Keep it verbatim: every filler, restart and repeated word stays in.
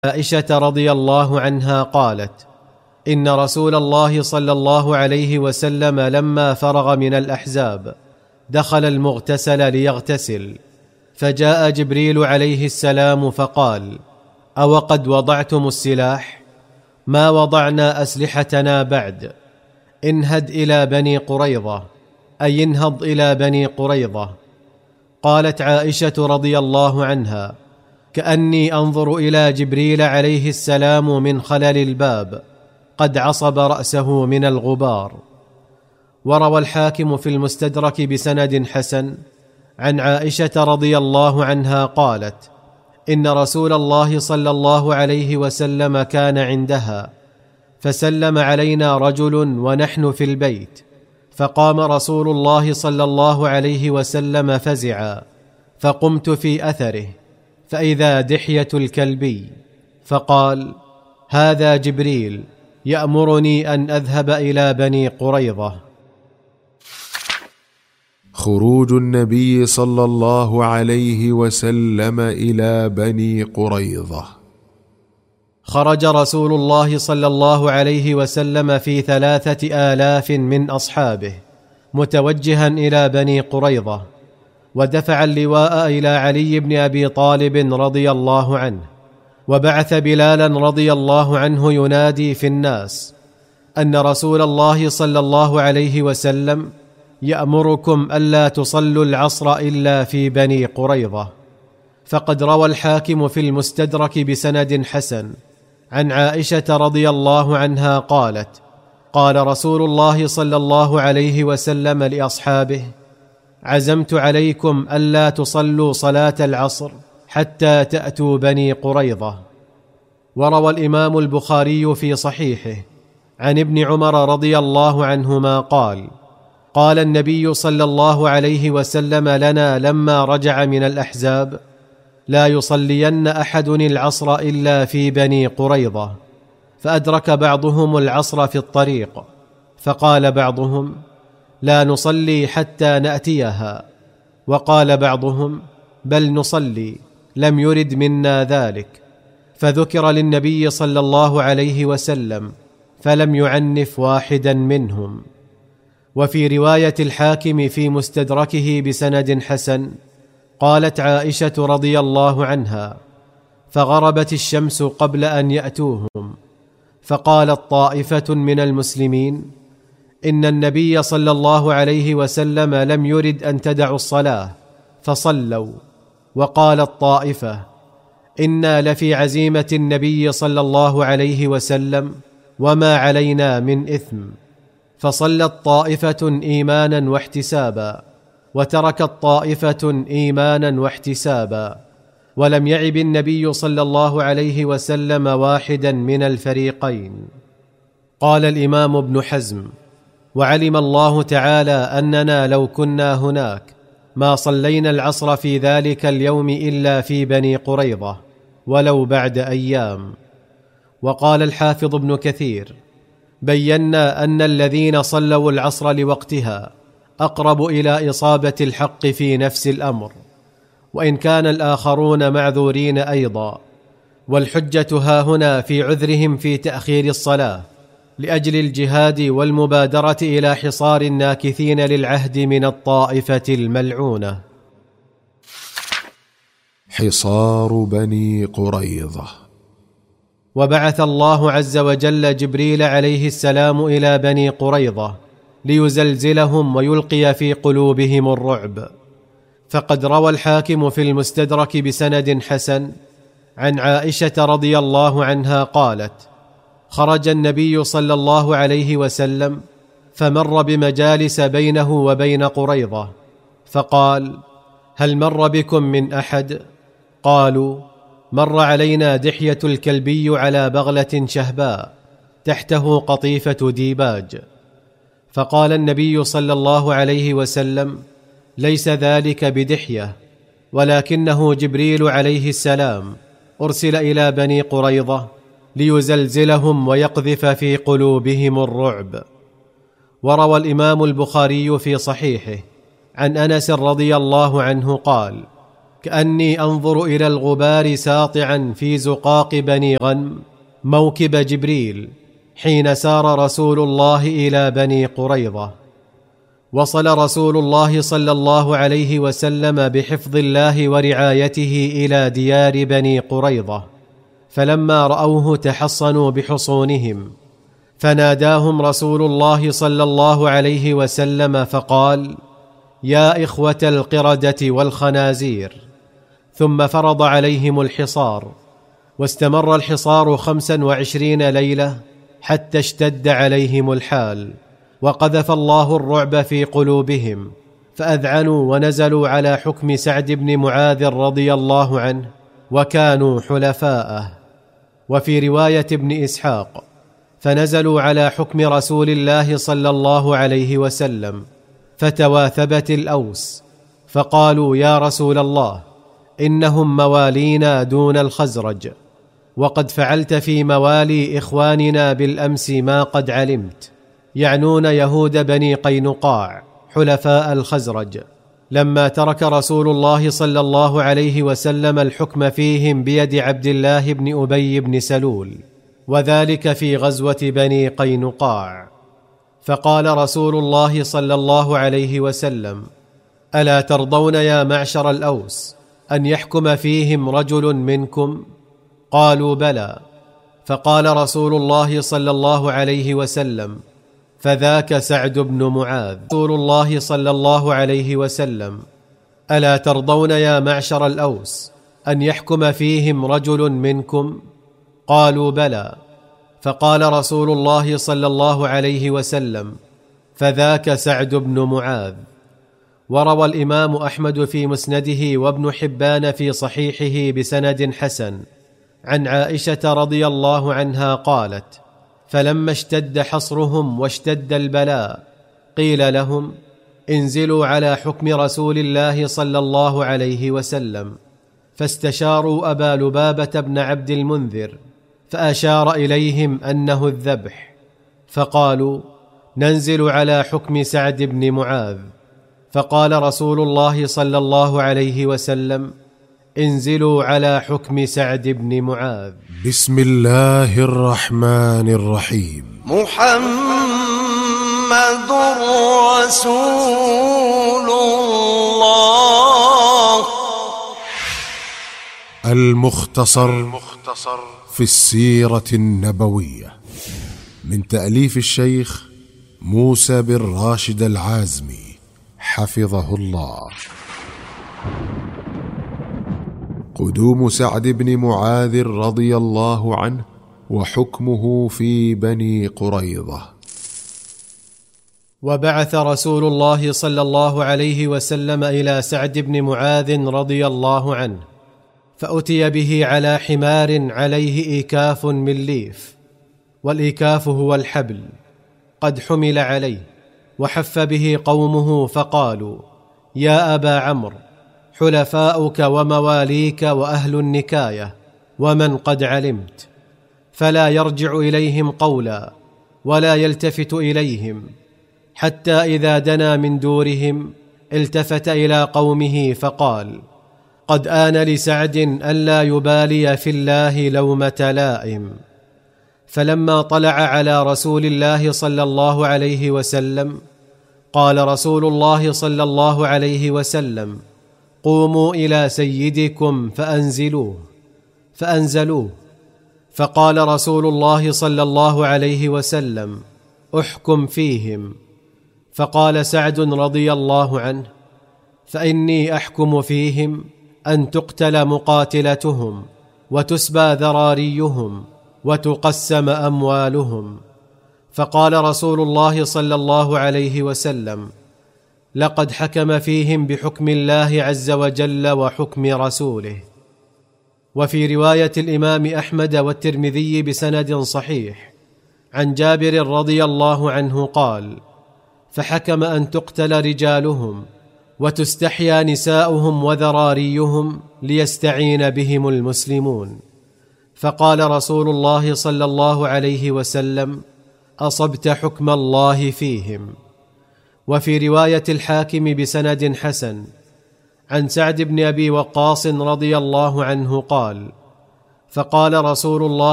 عائشة رضي الله عنها قالت: إن رسول الله صلى الله عليه وسلم لما فرغ من الأحزاب دخل المغتسل ليغتسل، فجاء جبريل عليه السلام فقال: أو قد وضعتم السلاح؟ ما وضعنا أسلحتنا بعد، انهد إلى بني قريظة، أي انهض إلى بني قريظة. قالت عائشة رضي الله عنها: كأني أنظر إلى جبريل عليه السلام من خلل الباب قد عصب رأسه من الغبار. وروى الحاكم في المستدرك بسند حسن عن عائشة رضي الله عنها قالت: إن رسول الله صلى الله عليه وسلم كان عندها، فسلم علينا رجل ونحن في البيت، فقام رسول الله صلى الله عليه وسلم فزعا، فقمت في أثره، فإذا دحية الكلبي، فقال: هذا جبريل يأمرني أن أذهب إلى بني قريظة. خروج النبي صلى الله عليه وسلم إلى بني قريظة. خرج رسول الله صلى الله عليه وسلم في ثلاثة آلاف من أصحابه متوجها إلى بني قريظة، ودفع اللواء إلى علي بن أبي طالب رضي الله عنه، وبعث بلالا رضي الله عنه ينادي في الناس أن رسول الله صلى الله عليه وسلم يأمركم ألا تصلوا العصر إلا في بني قريظة. فقد روى الحاكم في المستدرك بسند حسن عن عائشة رضي الله عنها قالت: قال رسول الله صلى الله عليه وسلم لأصحابه: عزمت عليكم ألا تصلوا صلاة العصر حتى تأتوا بني قريظة. وروى الإمام البخاري في صحيحه عن ابن عمر رضي الله عنهما قال: قال النبي صلى الله عليه وسلم لنا لما رجع من الأحزاب: لا يصلين أحد العصر إلا في بني قريظة. فأدرك بعضهم العصر في الطريق، فقال بعضهم: لا نصلي حتى نأتيها، وقال بعضهم: بل نصلي، لم يرد منا ذلك. فذكر للنبي صلى الله عليه وسلم فلم يعنف واحدا منهم. وفي رواية الحاكم في مستدركه بسند حسن قالت عائشة رضي الله عنها: فغربت الشمس قبل أن يأتوهم، فقالت طائفة من المسلمين: إن النبي صلى الله عليه وسلم لم يرد أن تدعوا الصلاة، فصلوا. وقالت طائفة: إنا لفي عزيمة النبي صلى الله عليه وسلم وما علينا من إثم. فصلت طائفة إيمانا واحتسابا، وتركت طائفة إيمانا واحتسابا، ولم يعب النبي صلى الله عليه وسلم واحدا من الفريقين. قال الإمام ابن حزم: وعلم الله تعالى أننا لو كنا هناك ما صلينا العصر في ذلك اليوم إلا في بني قريظة ولو بعد أيام. وقال الحافظ ابن كثير: بينا أن الذين صلوا العصر لوقتها أقرب إلى إصابة الحق في نفس الأمر، وإن كان الآخرون معذورين أيضا. والحجة ها هنا في عذرهم في تأخير الصلاة لأجل الجهاد والمبادرة إلى حصار الناكثين للعهد من الطائفة الملعونة. حصار بني قريظة. وبعث الله عز وجل جبريل عليه السلام إلى بني قريظة ليزلزلهم ويلقي في قلوبهم الرعب. فقد روى الحاكم في المستدرك بسند حسن عن عائشة رضي الله عنها قالت: خرج النبي صلى الله عليه وسلم فمر بمجالس بينه وبين قريظة، فقال: هل مر بكم من أحد؟ قالوا: مر علينا دحية الكلبي على بغلة شهباء تحته قطيفة ديباج. فقال النبي صلى الله عليه وسلم: ليس ذلك بدحية، ولكنه جبريل عليه السلام أرسل إلى بني قريظة ليزلزلهم ويقذف في قلوبهم الرعب. وروى الإمام البخاري في صحيحه عن أنس رضي الله عنه قال: كأني أنظر إلى الغبار ساطعا في زقاق بني غنم موكب جبريل حين سار رسول الله إلى بني قريظة. وصل رسول الله صلى الله عليه وسلم بحفظ الله ورعايته إلى ديار بني قريظة، فلما رأوه تحصنوا بحصونهم، فناداهم رسول الله صلى الله عليه وسلم فقال: يا إخوة القردة والخنازير، ثم فرض عليهم الحصار، واستمر الحصار خمسا وعشرين ليلة حتى اشتد عليهم الحال، وقذف الله الرعب في قلوبهم، فأذعنوا ونزلوا على حكم سعد بن معاذ رضي الله عنه، وكانوا حلفاءه. وفي رواية ابن إسحاق: فنزلوا على حكم رسول الله صلى الله عليه وسلم، فتواثبت الأوس فقالوا: يا رسول الله، إنهم موالينا دون الخزرج، وقد فعلت في موالي إخواننا بالأمس ما قد علمت، يعنون يهود بني قينقاع حلفاء الخزرج، لما ترك رسول الله صلى الله عليه وسلم الحكم فيهم بيد عبد الله بن أبي بن سلول، وذلك في غزوة بني قينقاع. فقال رسول الله صلى الله عليه وسلم: ألا ترضون يا معشر الأوس أن يحكم فيهم رجل منكم؟ قالوا: بلى. فقال رسول الله صلى الله عليه وسلم: فذاك سعد بن معاذ. رسول الله صلى الله عليه وسلم: ألا ترضون يا معشر الأوس أن يحكم فيهم رجل منكم؟ قالوا: بلى. فقال رسول الله صلى الله عليه وسلم: فذاك سعد بن معاذ. وروى الإمام أحمد في مسنده وابن حبان في صحيحه بسند حسن عن عائشة رضي الله عنها قالت: فلما اشتد حصرهم واشتد البلاء قيل لهم: انزلوا على حكم رسول الله صلى الله عليه وسلم، فاستشاروا أبا لبابة بن عبد المنذر، فأشار إليهم أنه الذبح، فقالوا: ننزل على حكم سعد بن معاذ. فقال رسول الله صلى الله عليه وسلم: انزلوا على حكم سعد بن معاذ. بسم الله الرحمن الرحيم. محمد رسول الله. المختصر في السيرة النبوية، من تأليف الشيخ موسى بن راشد العازمي حفظه الله. قدوم سعد بن معاذ رضي الله عنه وحكمه في بني قريظة. وبعث رسول الله صلى الله عليه وسلم إلى سعد بن معاذ رضي الله عنه، فأتي به على حمار عليه إيكاف من ليف، والإيكاف هو الحبل، قد حمل عليه، وحف به قومه فقالوا: يا أبا عمرو، حلفاؤك ومواليك وأهل النكاية ومن قد علمت، فلا يرجع إليهم قولا ولا يلتفت إليهم، حتى إذا دنا من دورهم التفت إلى قومه فقال: قد آن لسعد ألا يبالي في الله لومة لائم. فلما طلع على رسول الله صلى الله عليه وسلم قال رسول الله صلى الله عليه وسلم: قوموا إلى سيدكم فأنزلوه. فأنزلوه، فقال رسول الله صلى الله عليه وسلم: احكم فيهم. فقال سعد رضي الله عنه: فإني أحكم فيهم أن تقتل مقاتلتهم، وتسبى ذراريهم، وتقسم أموالهم. فقال رسول الله صلى الله عليه وسلم: لقد حكم فيهم بحكم الله عز وجل وحكم رسوله. وفي رواية الإمام أحمد والترمذي بسند صحيح عن جابر رضي الله عنه قال: فحكم أن تقتل رجالهم وتستحيا نساؤهم وذراريهم ليستعين بهم المسلمون. فقال رسول الله صلى الله عليه وسلم: أصبت حكم الله فيهم. وفي رواية الحاكم بسند حسن عن سعد بن ابي وقاص رضي الله عنه قال: فقال رسول الله